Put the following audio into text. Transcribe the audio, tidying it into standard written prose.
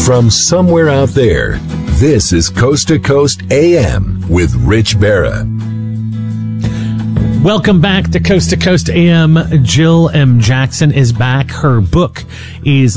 From somewhere out there, this is Coast to Coast AM with Rich Barra. Welcome back to Coast AM. Jill M. Jackson is back. Her book is